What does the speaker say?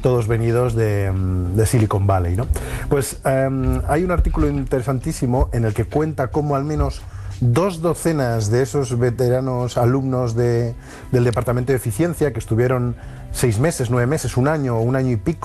todos venidos de Silicon Valley, ¿no? Pues hay un artículo interesantísimo en el que cuenta cómo al menos 2 docenas de esos veteranos alumnos del Departamento de Eficiencia, que estuvieron 6 meses, 9 meses, un año y pico